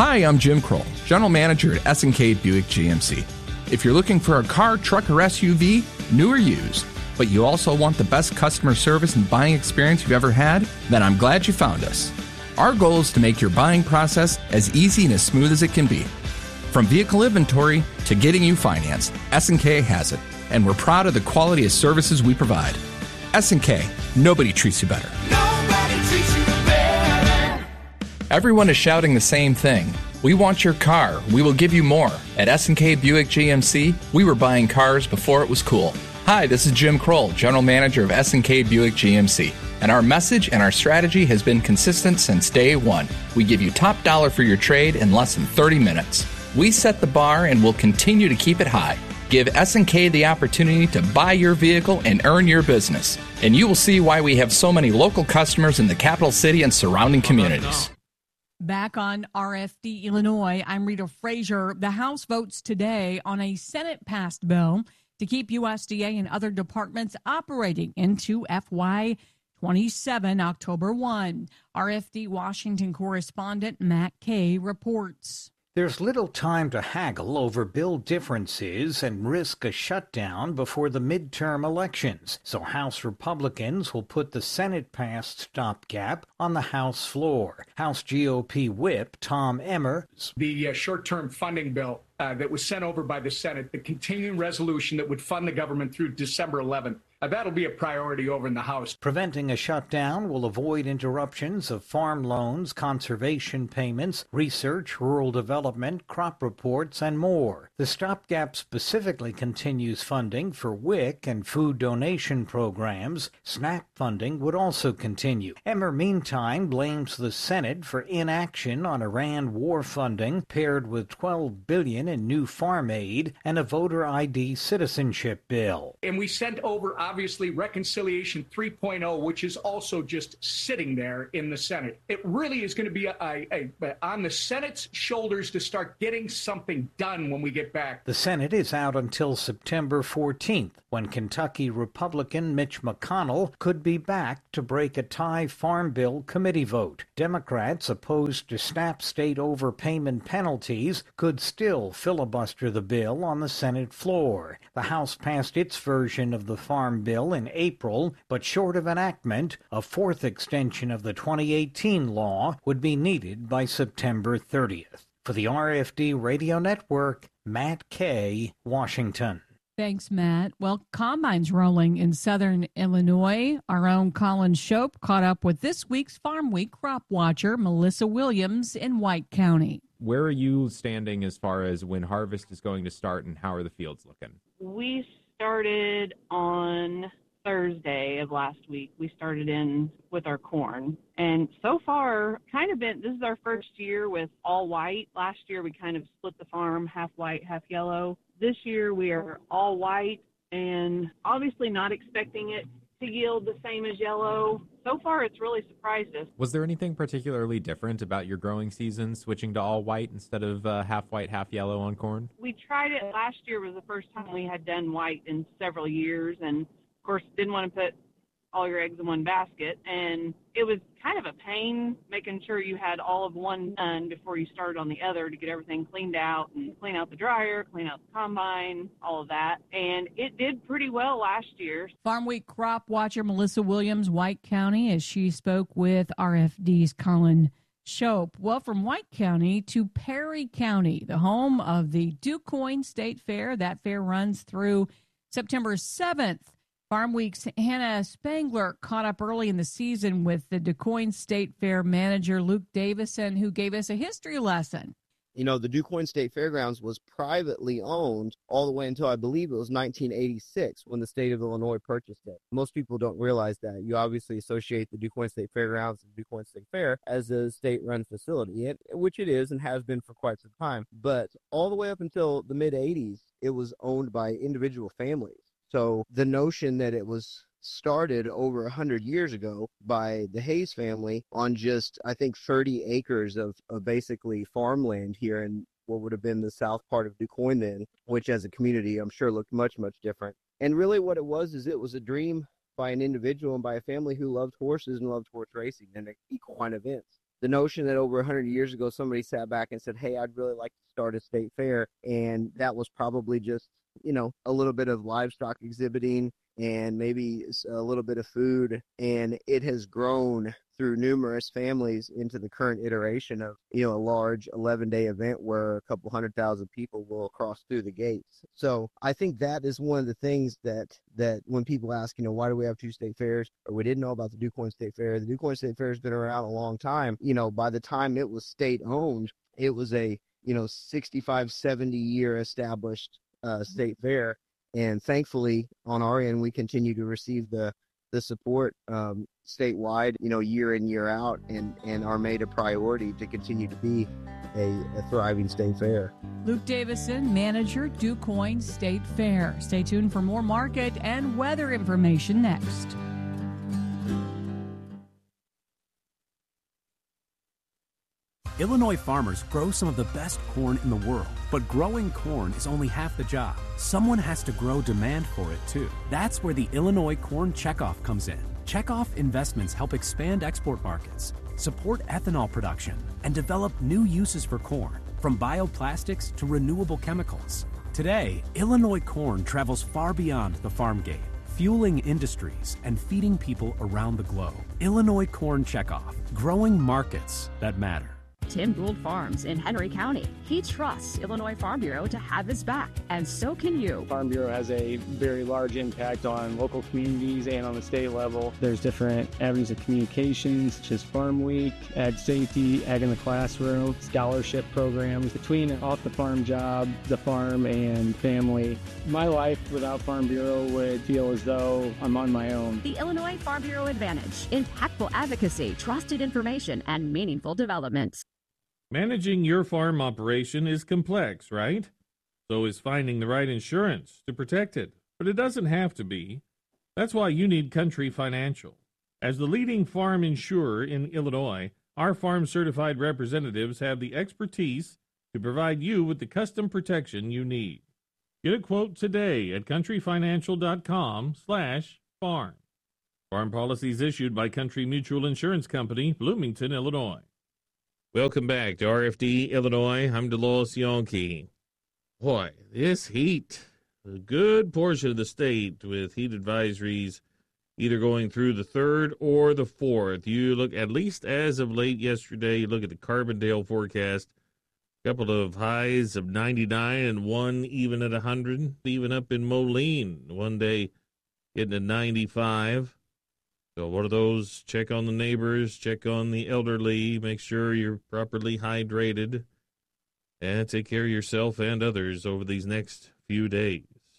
Hi, I'm Jim Kroll, General Manager at S&K Buick GMC. If you're looking for a car, truck, or SUV, new or used, but you also want the best customer service and buying experience you've ever had, then I'm glad you found us. Our goal is to make your buying process as easy and as smooth as it can be. From vehicle inventory to getting you financed, S&K has it, and we're proud of the quality of services we provide. S&K, nobody treats you better. Nobody treats you better. Everyone is shouting the same thing. We want your car. We will give you more. At S&K Buick GMC, we were buying cars before it was cool. Hi, this is Jim Kroll, General Manager of S&K Buick GMC. And our message and our strategy has been consistent since day one. We give you top dollar for your trade in less than 30 minutes. We set the bar and will continue to keep it high. Give S&K the opportunity to buy your vehicle and earn your business. And you will see why we have so many local customers in the capital city and surrounding communities. Back on RFD Illinois, I'm Rita Frazier. The House votes today on a Senate-passed bill to keep USDA and other departments operating into FY27, October 1. RFD Washington correspondent Matt Kay reports. There's little time to haggle over bill differences and risk a shutdown before the midterm elections, so House Republicans will put the Senate-passed stopgap on the House floor. House GOP whip Tom Emmer. The short-term funding bill that was sent over by the Senate, the continuing resolution that would fund the government through December 11th, that'll be a priority over in the House. Preventing a shutdown will avoid interruptions of farm loans, conservation payments, research, rural development, crop reports, and more. The stopgap specifically continues funding for WIC and food donation programs. SNAP funding would also continue. Emmer, meantime, blames the Senate for inaction on Iran war funding, paired with $12 billion in new farm aid and a voter ID citizenship bill. And we sent over, obviously, Reconciliation 3.0, which is also just sitting there in the Senate. It really is going to be on the Senate's shoulders to start getting something done when we get back. The Senate is out until September 14th, when Kentucky Republican Mitch McConnell could be back to break a tie farm bill committee vote. Democrats opposed to SNAP state overpayment penalties could still filibuster the bill on the Senate floor. The House passed its version of the farm bill in April, but short of enactment, a fourth extension of the 2018 law would be needed by September 30th. For the RFD Radio Network, Matt Kay, Washington. Thanks, Matt. Well, combines rolling in southern Illinois. Our own Colin Shope caught up with this week's Farm Week crop watcher, Melissa Williams, in White County. Where are you standing as far as when harvest is going to start, and how are the fields looking? We started on Thursday of last week. We started in with our corn. And so far, this is our first year with all white. Last year, we kind of split the farm, half white, half yellow. This year, we are all white, and obviously not expecting it to yield the same as yellow. So far, it's really surprised us. Was there anything particularly different about your growing season, switching to all white instead of half white, half yellow on corn? We tried it. Last year was the first time we had done white in several years, and of course, didn't want to put all your eggs in one basket, and it was kind of a pain making sure you had all of one done before you started on the other to get everything cleaned out and clean out the dryer, clean out the combine, all of that. And it did pretty well last year. Farm Week crop watcher Melissa Williams, White County, as she spoke with RFD's Colin Shope. Well, from White County to Perry County, the home of the DuQuoin State Fair. That fair runs through September 7th. Farm Week's Hannah Spangler caught up early in the season with the DuQuoin State Fair manager, Luke Davison, who gave us a history lesson. You know, the DuQuoin State Fairgrounds was privately owned all the way until I believe it was 1986 when the state of Illinois purchased it. Most people don't realize that. You obviously associate the DuQuoin State Fairgrounds and DuQuoin State Fair as a state-run facility, which it is and has been for quite some time. But all the way up until the mid-'80s, it was owned by individual families. So the notion that it was started over 100 years ago by the Hayes family on just, I think, 30 acres of basically farmland here in what would have been the south part of DuQuoin then, which as a community I'm sure looked much, much different. And really what it was is it was a dream by an individual and by a family who loved horses and loved horse racing and equine events. the notion that over 100 years ago somebody sat back and said, hey, I'd really like to start a state fair, and that was probably just, a little bit of livestock exhibiting and maybe a little bit of food, and it has grown through numerous families into the current iteration of, a large 11-day event where a couple 100,000 people will cross through the gates. So I think that is one of the things that when people ask, why do we have two state fairs, or we didn't know about the DuQuoin State Fair. The DuQuoin State Fair has been around a long time. By the time it was state owned, it was a, 65, 70-year established state fair. And thankfully, on our end, we continue to receive the support statewide, year in, year out, and are made a priority to continue to be a thriving state fair. Luke Davison, manager, DuQuoin State Fair. Stay tuned for more market and weather information next. Illinois farmers grow some of the best corn in the world, but growing corn is only half the job. Someone has to grow demand for it too. That's where the Illinois Corn Checkoff comes in. Checkoff investments help expand export markets, support ethanol production, and develop new uses for corn, from bioplastics to renewable chemicals. Today, Illinois corn travels far beyond the farm gate, fueling industries and feeding people around the globe. Illinois Corn Checkoff, growing markets that matter. Tim Gould Farms in Henry County. He trusts Illinois Farm Bureau to have his back, and so can you. Farm Bureau has a very large impact on local communities and on the state level. There's different avenues of communications, such as Farm Week, Ag Safety, Ag in the Classroom, scholarship programs. Between an off-the-farm job, the farm, and family, my life without Farm Bureau would feel as though I'm on my own. The Illinois Farm Bureau Advantage. Impactful advocacy, trusted information, and meaningful development. Managing your farm operation is complex, right? So is finding the right insurance to protect it. But it doesn't have to be. That's why you need Country Financial. As the leading farm insurer in Illinois, our farm-certified representatives have the expertise to provide you with the custom protection you need. Get a quote today at countryfinancial.com/farm. Farm policies issued by Country Mutual Insurance Company, Bloomington, Illinois. Welcome back to RFD Illinois. I'm DeLois Yonke. Boy, this heat, a good portion of the state with heat advisories either going through the 3rd or the 4th. You look, at least as of late yesterday, you look at the Carbondale forecast, a couple of highs of 99 and one even at 100, even up in Moline, one day getting to 95. So what are those? Check on the neighbors, check on the elderly, make sure you're properly hydrated, and take care of yourself and others over these next few days.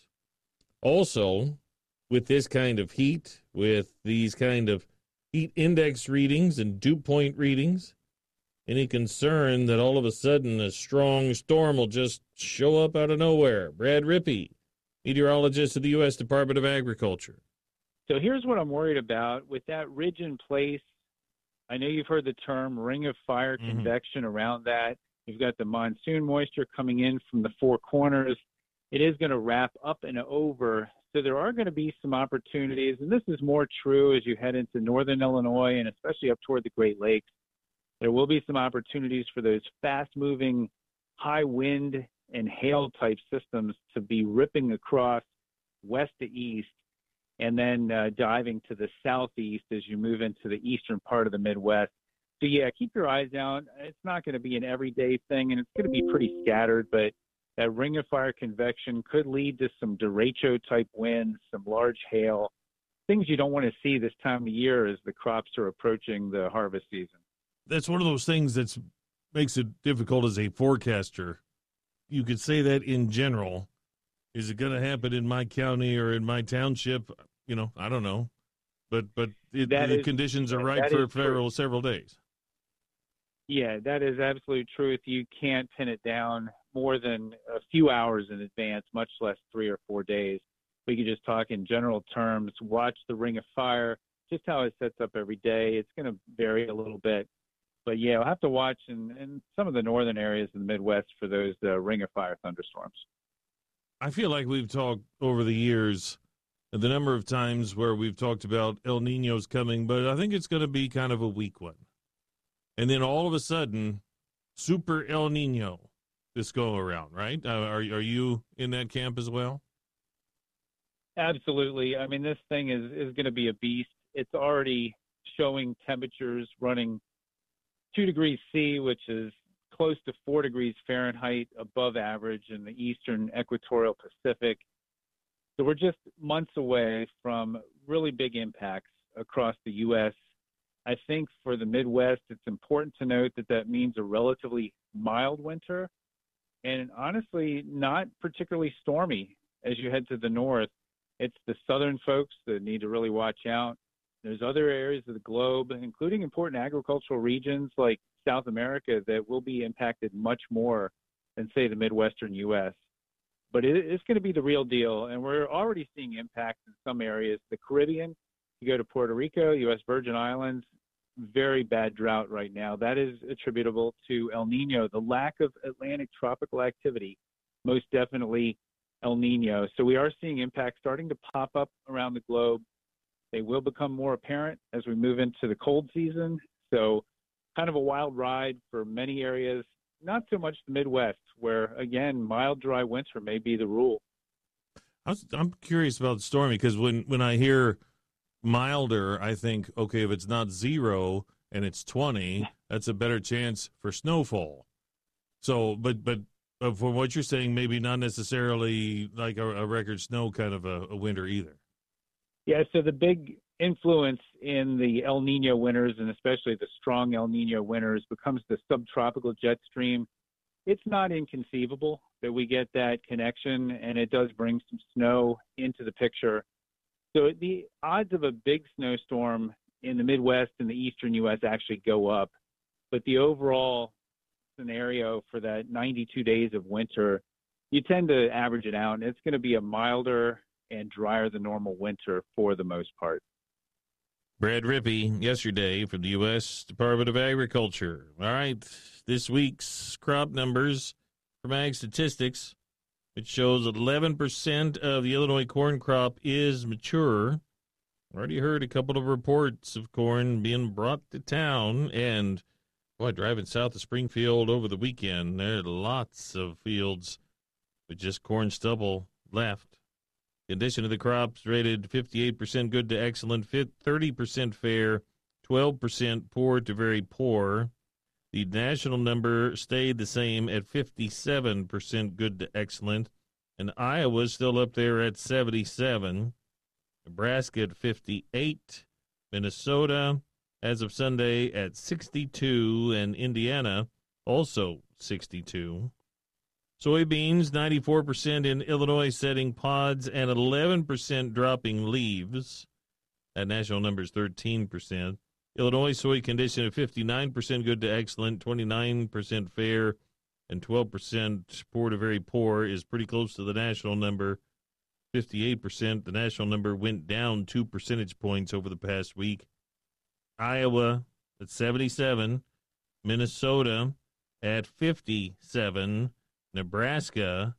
Also, with this kind of heat, with these kind of heat index readings and dew point readings, any concern that all of a sudden a strong storm will just show up out of nowhere? Brad Rippey, meteorologist of the U.S. Department of Agriculture. So here's what I'm worried about. With that ridge in place, I know you've heard the term ring of fire convection around that. You've got the monsoon moisture coming in from the four corners. It is going to wrap up and over. So there are going to be some opportunities, and this is more true as you head into northern Illinois and especially up toward the Great Lakes. There will be some opportunities for those fast-moving, high wind and hail type systems to be ripping across west to east, and then diving to the southeast as you move into the eastern part of the Midwest. So, yeah, keep your eyes out. It's not going to be an everyday thing, and it's going to be pretty scattered, but that ring of fire convection could lead to some derecho-type winds, some large hail, things you don't want to see this time of year as the crops are approaching the harvest season. That's one of those things that makes it difficult as a forecaster. You could say that in general. Is it going to happen in my county or in my township? You know, I don't know. But the conditions are right for several days. Yeah, that is absolute truth. You can't pin it down more than a few hours in advance, much less 3 or 4 days. We could just talk in general terms. Watch the ring of fire, just how it sets up every day. It's going to vary a little bit. But, yeah, we'll have to watch in some of the northern areas of the Midwest for those ring of fire thunderstorms. I feel like we've talked over the years the number of times where we've talked about El Niño's coming, but I think it's going to be kind of a weak one. and then all of a sudden, Super El Nino this go around, right? Are you in that camp as well? Absolutely. I mean, this thing is going to be a beast. It's already showing temperatures running 2 degrees C, which is close to 4 degrees Fahrenheit above average in the eastern equatorial Pacific. So we're just months away from really big impacts across the U.S. I think for the Midwest, it's important to note that that means a relatively mild winter and honestly not particularly stormy as you head to the north. It's the southern folks that need to really watch out. There's other areas of the globe, including important agricultural regions like South America, that will be impacted much more than, say, the Midwestern U.S. But it's going to be the real deal, and we're already seeing impacts in some areas. The Caribbean, you go to Puerto Rico, U.S. Virgin Islands, very bad drought right now. That is attributable to El Nino, the lack of Atlantic tropical activity, most definitely El Nino. So we are seeing impacts starting to pop up around the globe. They will become more apparent as we move into the cold season. So kind of a wild ride for many areas, not so much the Midwest, where, again, mild, dry winter may be the rule. I'm curious about stormy because when I hear milder, I think, okay, if it's not 0 and it's 20, that's a better chance for snowfall. So, but from what you're saying, maybe not necessarily like a record snow kind of a winter either. Yeah, so the big influence in the El Nino winters, and especially the strong El Nino winters, becomes the subtropical jet stream. It's not inconceivable that we get that connection, and it does bring some snow into the picture. So the odds of a big snowstorm in the Midwest and the eastern U.S. actually go up. But the overall scenario for that 92 days of winter, you tend to average it out, and it's going to be a milder and drier than normal winter for the most part. Brad Rippey yesterday from the U.S. Department of Agriculture. All right, this week's crop numbers from Ag Statistics, it shows 11% of the Illinois corn crop is mature. Already heard a couple of reports of corn being brought to town, and boy, driving south of Springfield over the weekend, there are lots of fields with just corn stubble left. Condition of the crops rated 58% good to excellent, 30% fair, 12% poor to very poor. The national number stayed the same at 57% good to excellent, and Iowa's still up there at 77. Nebraska at 58. Minnesota, as of Sunday, at 62, and Indiana also 62. Soybeans, 94% in Illinois setting pods and 11% dropping leaves. That national number is 13%. Illinois soy condition of 59% good to excellent, 29% fair, and 12% poor to very poor is pretty close to the national number, 58%. The national number went down 2 percentage points over the past week. Iowa at 77, Minnesota at 57, Nebraska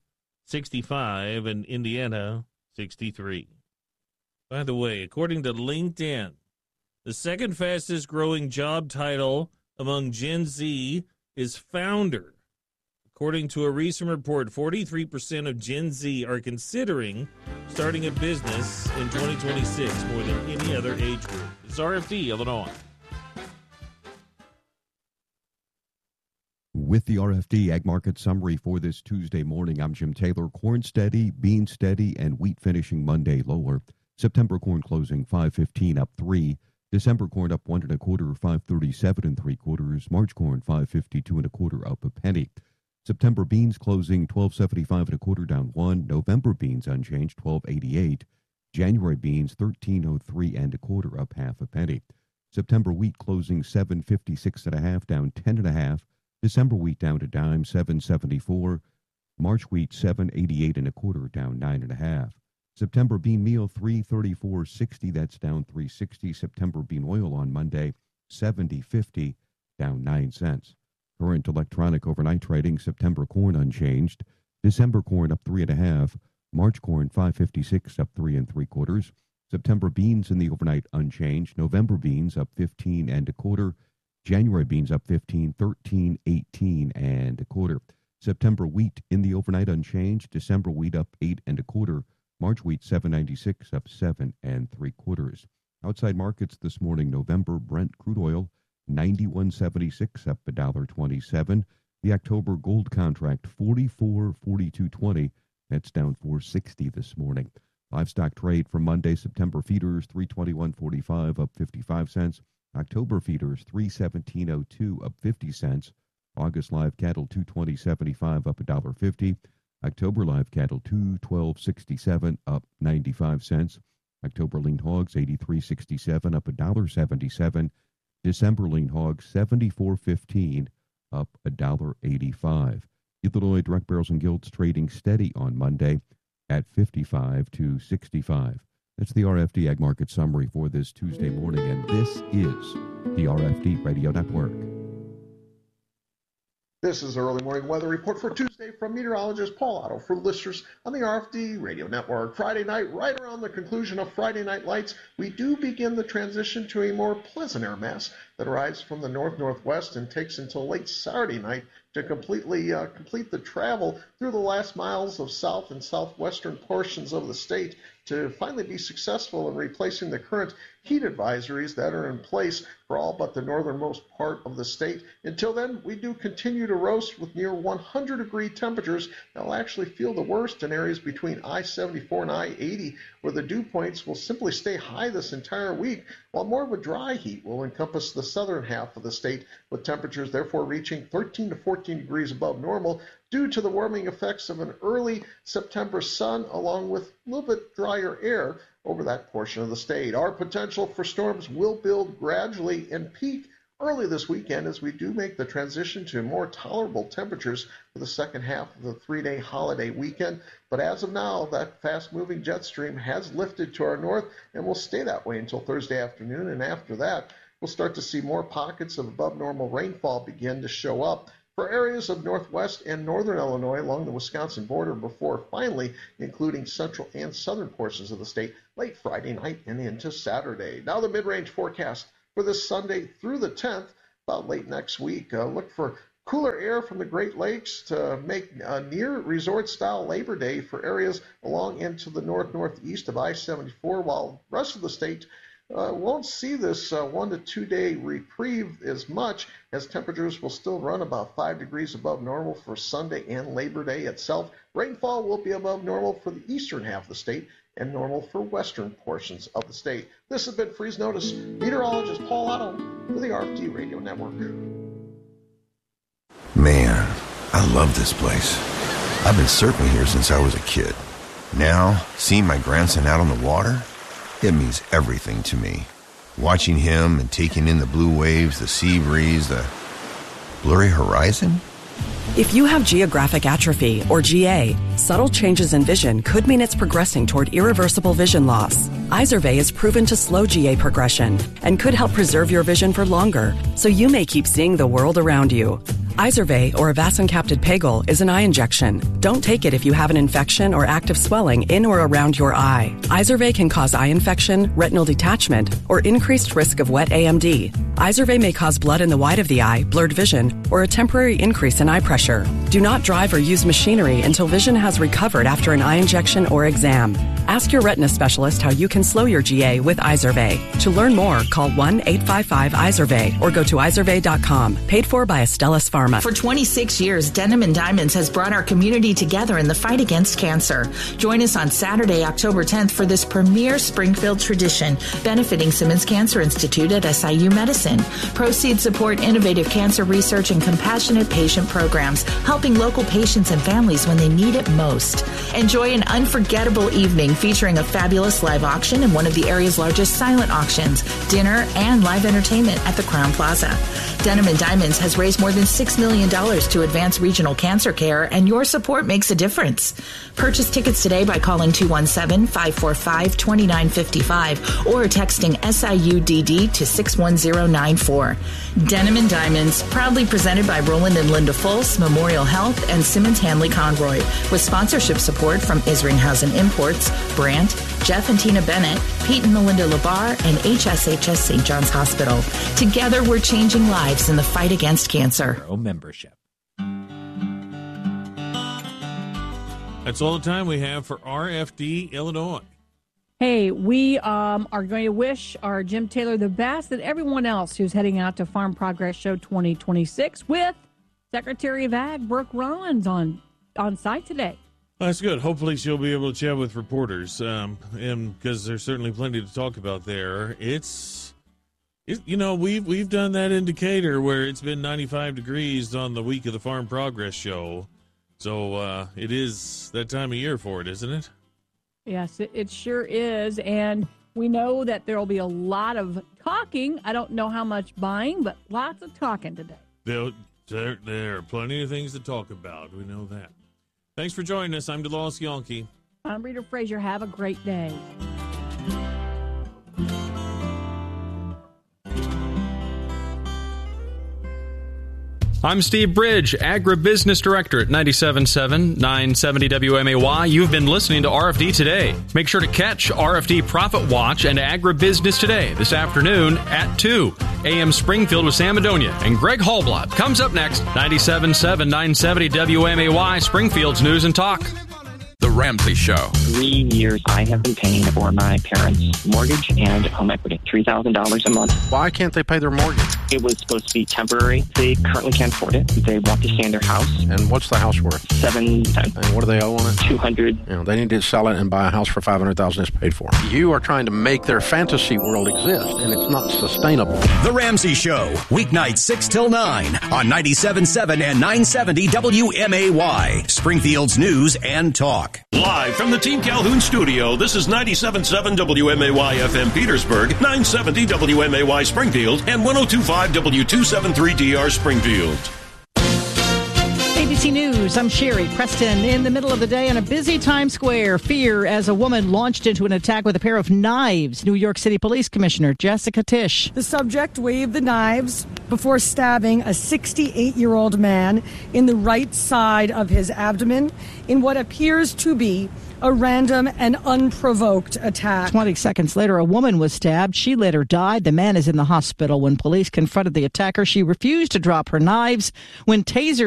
65, and Indiana 63. By the way, according to LinkedIn, the second fastest growing job title among Gen Z is founder. According to a recent report, 43% of Gen Z are considering starting a business in 2026, more than any other age group. It's RFD, Illinois. With the RFD Ag Market Summary for this Tuesday morning, I'm Jim Taylor. Corn steady, bean steady, and wheat finishing Monday lower. September corn closing 5.15 up 3. December corn up 1 1/4, 5.37 3/4. March corn 5.52 1/4 up a penny. September beans closing 12.75 1/4 down 1. November beans unchanged 12.88. January beans 13.03 1/4 up half a penny. September wheat closing 7.56 1/2 down 10 1/2. December wheat down a dime 7.74. March wheat 7.88 1/4 down 9 1/2. September bean meal 3.34.60, that's down 3.60. September bean oil on Monday 70.50 down 9 cents. Current electronic overnight trading, September corn unchanged. December corn up 3 1/2. March corn 5.56 up 3 3/4. September beans in the overnight unchanged. November beans up 15 1/4. January beans up 15, 13, 18 and a quarter. September wheat in the overnight unchanged. December wheat up 8 and a quarter. March wheat 7.96 up 7 3/4. Outside markets this morning, November Brent crude oil 91.76 up $1.27. The October gold contract 44.4220. That's down 4.60 this morning. Livestock trade for Monday, September feeders 321.45 up 55 cents. October feeders 317.02 up 50 cents. August live cattle 220.75 up $1.50. October live cattle 212.67 up 95 cents. October lean hogs 83.67 up $1.77. December lean hogs 74.15 up $1.85. Illinois direct barrels and gilts trading steady on Monday at 55 to 65. That's the RFD Ag Market Summary for this Tuesday morning, and this is the RFD Radio Network. This is the early morning weather report for Tuesday from meteorologist Paul Otto for listeners on the RFD Radio Network. Friday night, right around the conclusion of Friday Night Lights, we do begin the transition to a more pleasant air mass that arrives from the north-northwest and takes until late Saturday night to complete the travel through the last miles of south and southwestern portions of the state to finally be successful in replacing the current heat advisories that are in place for all but the northernmost part of the state. Until then, we do continue to roast with near 100-degree temperatures that will actually feel the worst in areas between I-74 and I-80, where the dew points will simply stay high this entire week, while more of a dry heat will encompass the southern half of the state, with temperatures therefore reaching 13 to 14 degrees above normal due to the warming effects of an early September sun, along with a little bit drier air over that portion of the state. Our potential for storms will build gradually and peak early this weekend as we do make the transition to more tolerable temperatures for the second half of the three-day holiday weekend. But as of now, that fast-moving jet stream has lifted to our north and will stay that way until Thursday afternoon. And after that, we'll start to see more pockets of above-normal rainfall begin to show up for areas of northwest and northern Illinois along the Wisconsin border before finally including central and southern portions of the state late Friday night and into Saturday. Now the mid-range forecast for this Sunday through the 10th, about late next week. Look for cooler air from the Great Lakes to make a near resort-style Labor Day for areas along into the northeast of I-74, while the rest of the state won't see this 1 to 2 day reprieve as much, as temperatures will still run about 5 degrees above normal for Sunday and Labor Day itself. Rainfall will be above normal for the eastern half of the state and normal for western portions of the state. This has been Freeze Notice. Meteorologist Paul Otto for the RFD Radio Network. Man, I love this place. I've been surfing here since I was a kid. Now, seeing my grandson out on the water, it means everything to me. Watching him and taking in the blue waves, the sea breeze, the blurry horizon. If you have geographic atrophy, or GA, subtle changes in vision could mean it's progressing toward irreversible vision loss. Izervay is proven to slow GA progression and could help preserve your vision for longer, so you may keep seeing the world around you. Izervay, or avacincaptad pegol, is an eye injection. Don't take it if you have an infection or active swelling in or around your eye. Izervay can cause eye infection, retinal detachment, or increased risk of wet AMD. Izervay may cause blood in the white of the eye, blurred vision, or a temporary increase in eye pressure. Do not drive or use machinery until vision has recovered after an eye injection or exam. Ask your retina specialist how you can slow your GA with Izervay. To learn more, call 1-855-IZERVAY or go to izervay.com. Paid for by Astellas Pharma. For 26 years, Denim and Diamonds has brought our community together in the fight against cancer. Join us on Saturday, October 10th for this premier Springfield tradition, benefiting Simmons Cancer Institute at SIU Medicine. Proceeds support innovative cancer research and compassionate patient programs, helping local patients and families when they need it most. Enjoy an unforgettable evening featuring a fabulous live auction and one of the area's largest silent auctions, dinner, and live entertainment at the Crowne Plaza. Denim and Diamonds has raised more than $6 million to advance regional cancer care, and your support makes a difference. Purchase tickets today by calling 217-545-2955 or texting SIUDD to 61094. Denim and Diamonds, proudly presented by Roland and Linda Fultz, Memorial Health, and Simmons Hanley Conroy, with sponsorship support from Isringhausen Imports, Brandt, Jeff and Tina Bennett, Pete and Melinda Labar, and HSHS St. John's Hospital. Together, we're changing lives in the fight against cancer. Membership. That's all the time we have for RFD Illinois. Hey, we are going to wish our Jim Taylor the best and everyone else who's heading out to Farm Progress Show 2026 with Secretary of Ag Brooke Rollins on site today. That's good. Hopefully she'll be able to chat with reporters, and because there's certainly plenty to talk about there. We've done that indicator where it's been 95 degrees on the week of the Farm Progress Show, so it is that time of year for it, isn't it? Yes, it sure is, and we know that there will be a lot of talking. I don't know how much buying, but lots of talking today. There are plenty of things to talk about. We know that. Thanks for joining us. I'm DeLawes Yonke. I'm Rita Frazier. Have a great day. I'm Steve Bridge, Agribusiness Director at 97.7 970 WMAY. You've been listening to RFD Today. Make sure to catch RFD Profit Watch and Agribusiness Today this afternoon at 2 AM Springfield with Sam Madonia. And Greg Hallblad comes up next. 97.7 970 WMAY, Springfield's News and Talk. The Ramsey Show. 3 years I have been paying for my parents' mortgage and home equity, $3,000 a month. Why can't they pay their mortgage? It was supposed to be temporary. They currently can't afford it. They want to stay in their house. And what's the house worth? $710. And what do they owe on it? $200. They need to sell it and buy a house for $500,000 it's paid for. You are trying to make their fantasy world exist, and it's not sustainable. The Ramsey Show, weeknights 6 till 9 on 97.7 and 970 WMAY, Springfield's News and Talk. Live from the Team Calhoun studio, this is 97.7 WMAY FM Petersburg, 970 WMAY Springfield, and 102.5 W273DR Springfield. ABC News, I'm Sherry Preston. In the middle of the day on a busy Times Square, fear as a woman launched into an attack with a pair of knives. New York City Police Commissioner Jessica Tisch. The subject waved the knives before stabbing a 68-year-old man in the right side of his abdomen in what appears to be a random and unprovoked attack. 20 seconds later, a woman was stabbed. She later died. The man is in the hospital. When police confronted the attacker, she refused to drop her knives. When tasers